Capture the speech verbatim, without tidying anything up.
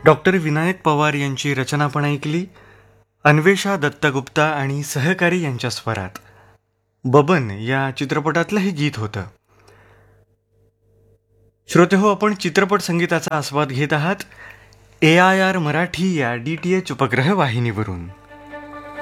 Doctor Vinayak Pawar यांची रचना पण ऐकली. अन्वेषा दत्तगुप्ता आणि सहकारी यांच्या स्वरात बबन या चित्रपटातलं हे गीत होतं. श्रोते हो, आपण चित्रपट संगीताचा आस्वाद घेत आहात ए आय आर मराठी या डी टी एच उपग्रह वाहिनीवरून.